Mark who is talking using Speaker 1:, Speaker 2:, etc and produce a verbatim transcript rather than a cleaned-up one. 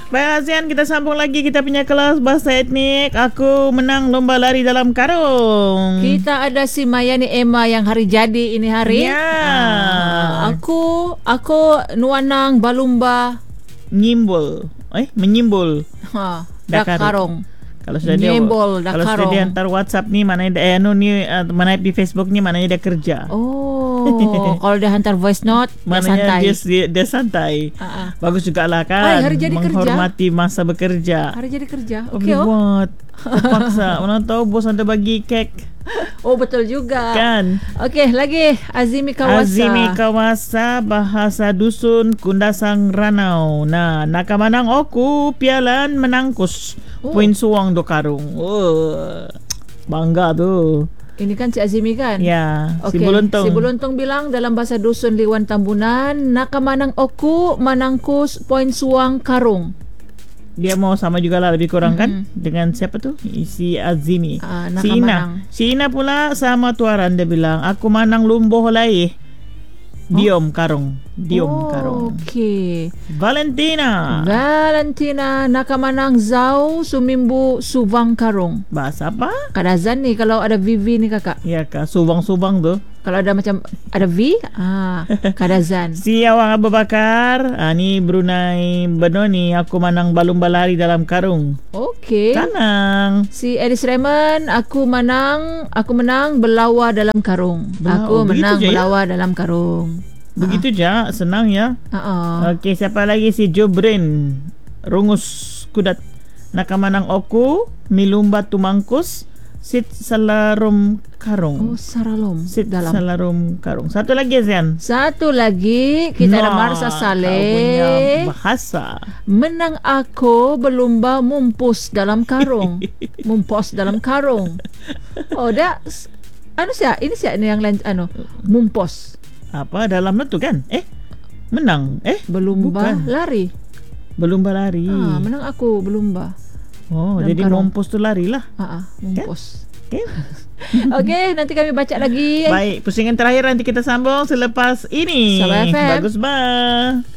Speaker 1: Baik Azian, kita sambung lagi kita punya kelas bahasa etnik. Aku menang lomba lari dalam karung.
Speaker 2: Kita ada si Mayani Emma yang hari jadi ini hari.
Speaker 1: Ya.
Speaker 2: Ah, aku aku nuanang balumba
Speaker 1: Nyimbul. Eh, menyimbul.
Speaker 2: ha
Speaker 1: Dakar.
Speaker 2: Dakarong.
Speaker 1: Kalau sudah dia
Speaker 2: Nyimbul,
Speaker 1: kalau sudah
Speaker 2: Dakarong.
Speaker 1: dia antar WhatsApp nih, mana eh anu nih uh, mana di Facebook nih, mananya dia kerja.
Speaker 2: Oh, kalau dia hantar voice note, dia
Speaker 1: Mananya
Speaker 2: santai.
Speaker 1: dia, dia, dia santai.
Speaker 2: Ah, ah.
Speaker 1: Bagus juga lah kan.
Speaker 2: Ay, hari jadi
Speaker 1: menghormati masa bekerja.
Speaker 2: Hari jadi kerja.
Speaker 1: Oh,
Speaker 2: Okey
Speaker 1: boleh
Speaker 2: oh.
Speaker 1: buat. Terpaksa. Mana tahu bos anda bagi kek.
Speaker 2: Oh, betul juga.
Speaker 1: Kan?
Speaker 2: Okey, lagi Azimi Kawasa.
Speaker 1: Azimi Kawasa, bahasa dusun Kundasang Ranau. Nah, nakamanang oku pialan menangkus.
Speaker 2: Oh.
Speaker 1: Puin suang do karung. Oh, bangga tu.
Speaker 2: Ini kan si Azimi kan?
Speaker 1: Ya, si
Speaker 2: Okey,
Speaker 1: Buluntung.
Speaker 2: Si Buluntung bilang dalam bahasa dusun Liwan Tambunan, nakamanang oku manangkus poin suang karung.
Speaker 1: Dia mau sama juga lah lebih kurang kan
Speaker 2: Mm-hmm.
Speaker 1: dengan siapa tu? Si Azimi.
Speaker 2: Ah,
Speaker 1: si
Speaker 2: nakamanang.
Speaker 1: Ina. Si Ina pula sama tuaran dia bilang, aku manang lumboh lai. Diom karung. Diom
Speaker 2: oh,
Speaker 1: karung.
Speaker 2: Okey.
Speaker 1: Valentina.
Speaker 2: Valentina nakamanang zau sumimbu subang karung.
Speaker 1: Bahasa apa?
Speaker 2: Kadazan ni kalau ada V V ni kakak.
Speaker 1: Ya kak, subang-subang tu.
Speaker 2: Kalau ada macam ada V, ah kadazan.
Speaker 1: Si Awang Abu Bakar, ah, ni Brunei Benoni, aku manang balumba lari dalam karung.
Speaker 2: Okey.
Speaker 1: Kanang.
Speaker 2: Si Eris Raymond, aku menang, aku menang belawa dalam karung.
Speaker 1: Belawa,
Speaker 2: aku
Speaker 1: oh, begitu
Speaker 2: menang
Speaker 1: je, ya?
Speaker 2: belawa dalam karung.
Speaker 1: Begitu je, senang ya.
Speaker 2: Uh-uh.
Speaker 1: Okey, siapa lagi? Si Jobrin Rungus Kudat, nakamanang oku milumba tumangkus sit salarum karung.
Speaker 2: Oh, saralom
Speaker 1: Sit
Speaker 2: dalam.
Speaker 1: salarum karung. Satu lagi Zian.
Speaker 2: Satu lagi kita ada Marsa
Speaker 1: Kau punya
Speaker 2: Saleh.
Speaker 1: bahasa.
Speaker 2: Menang aku berlumba mumpus dalam karung. Mumpos dalam karung. Oh, dah anu siap, ini siap ni yang lain anu. Mumpos.
Speaker 1: Apa dalam tu kan? Eh, menang. Eh,
Speaker 2: Berlumba
Speaker 1: bukan.
Speaker 2: lari.
Speaker 1: Berlumba lari.
Speaker 2: Ah, menang aku berlumba.
Speaker 1: Oh,
Speaker 2: dalam
Speaker 1: jadi
Speaker 2: karung.
Speaker 1: mumpus tu lari lah.
Speaker 2: Ah, ah, mumpos.
Speaker 1: Okay.
Speaker 2: Okey, nanti kami baca lagi.
Speaker 1: Baik, pusingan terakhir nanti kita sambung selepas ini.
Speaker 2: Sabar F M.
Speaker 1: Bagus bah.